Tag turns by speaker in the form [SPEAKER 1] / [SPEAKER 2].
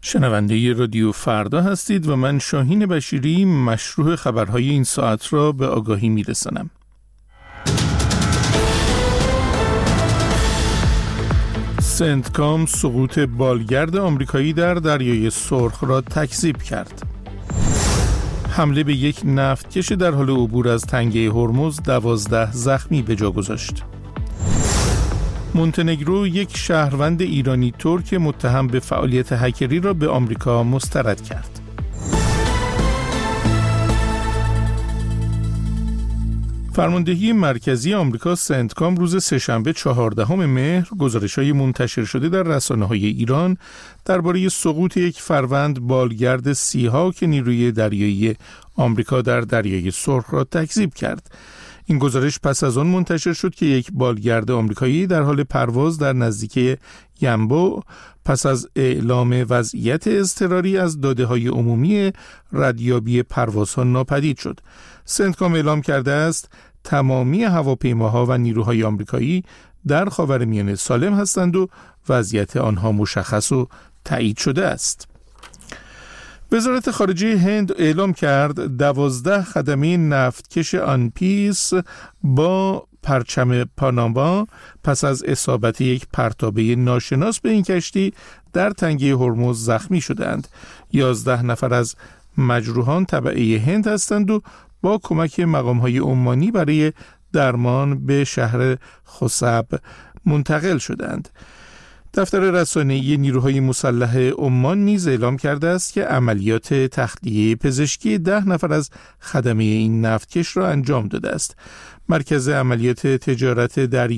[SPEAKER 1] شنونده رادیو فردا هستید و من شاهین بشیری مشروع خبرهای این ساعت را به آگاهی میرسانم. سنتکام سقوط بالگرد آمریکایی در دریای سرخ را تکذیب کرد. حمله به یک نفتکش در حال عبور از تنگه هرمز 12 زخمی به جا گذاشت. مونتنگرو یک شهروند ایرانی ترک متهم به فعالیت هکری را به آمریکا مسترد کرد. فرماندهی مرکزی آمریکا سنتکام روز سه‌شنبه 14 مهر گزارش‌های منتشر شده در رسانه‌های ایران درباره سقوط یک فروند بالگرد سیهاک نیروی دریایی آمریکا در دریای سرخ را تکذیب کرد. این گزارش پس از آن منتشر شد که یک بالگرد آمریکایی در حال پرواز در نزدیکی ینبو پس از اعلام وضعیت اضطراری از داده‌های عمومی ردیابی پروازها ناپدید شد. سنتکام اعلام کرده است تمامی هواپیماها و نیروهای آمریکایی در خاورمیانه سالم هستند و وضعیت آنها مشخص و تایید شده است. وزارت خارجه هند اعلام کرد 12 خدمه نفتکش آنپیس با پرچم پاناما پس از اصابت یک پرتابه ناشناس به این کشتی در تنگه هرمز زخمی شدند. 11 نفر از مجروحان تبعه هند هستند و با کمک مقام‌های عمانی برای درمان به شهر خسب منتقل شدند. دفتر رسانه‌ای نیروهای مسلح عمان نیز اعلام کرده است که عملیات تخلیه پزشکی 10 نفر از خدمه این نفتکش را انجام داده است. مرکز عملیات تجارت دریایی